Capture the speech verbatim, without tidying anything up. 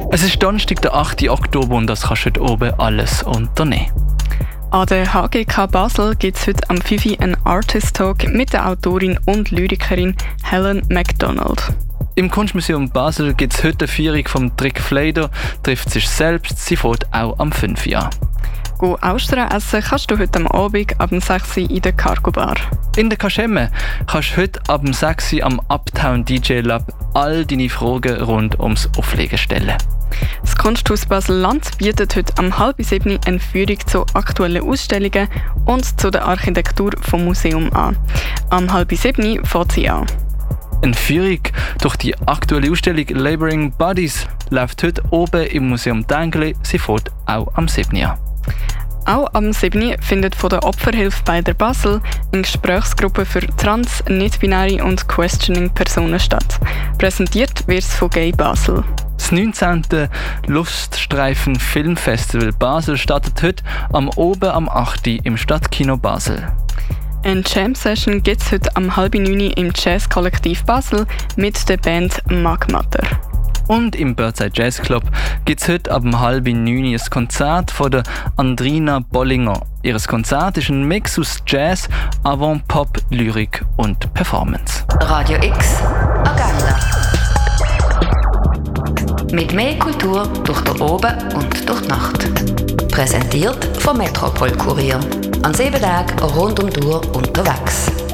Es ist Donnerstag, der achte Oktober und das kannst du heute oben alles unternehmen. An der H G K Basel gibt es heute am fünf Uhr einen Artist Talk mit der Autorin und Lyrikerin Helen MacDonald. Im Kunstmuseum Basel gibt es heute eine Führung vom Trick Fleider, trifft sich selbst, sie fährt auch am fünf Uhr an. Go Austern essen kannst du heute am Abend ab sechs Uhr in der Cargo Bar. In der Kaschemme kannst du heute ab sechs Uhr am Uptown D J Lab all deine Fragen rund ums Auflegen stellen. Das Kunsthaus Basel-Land bietet heute um halb sieben eine Führung zu aktuellen Ausstellungen und zu der Architektur vom Museum an. Um halb sieben fängt sie an. Eine Führung durch die aktuelle Ausstellung Laboring Bodies läuft heute oben im Museum Dengeli. Sie fährt auch am sieben Uhr an. Auch am sieben Uhr findet von der Opferhilfe bei der Basel eine Gesprächsgruppe für trans-, nicht-binäre und questioning-Personen statt. Präsentiert wird es von Gay Basel. Das neunzehnte Luststreifen Filmfestival Basel startet heute am Oben am acht Uhr im Stadtkino Basel. Eine Jam-Session gibt es heute am halb neun Uhr im Jazz-Kollektiv Basel mit der Band Magmatter. Und im Birdside Jazz Club gibt es heute ab halb neun Uhr ein Konzert von der Andrina Bollinger. Ihr Konzert ist ein Mix aus Jazz, Avant-Pop, Lyrik und Performance. Radio X Agenda. Mit mehr Kultur durch den Oben und durch die Nacht. Präsentiert vom Metropol Kurier. An sieben Tagen rund um die Uhr unterwegs.